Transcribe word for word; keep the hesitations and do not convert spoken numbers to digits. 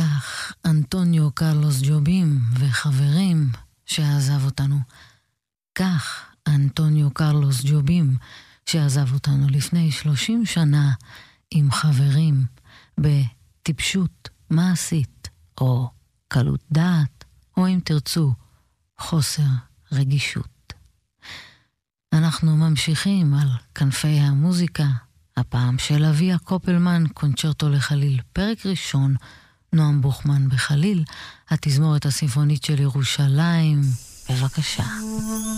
כך אנטוניו קרלוס ג'ובים וחברים שעזב אותנו. כך אנטוניו קרלוס ג'ובים שעזב אותנו לפני שלושים שנה עם חברים בטיפשות מעשית או קלות דעת, או אם תרצו חוסר רגישות. אנחנו ממשיכים על כנפי המוזיקה, הפעם של אביה קופלמן, קונצ'רטו לחליל, פרק ראשון, נועם בוכמן בחליל, התזמורת הסימפונית של ירושלים, בבקשה.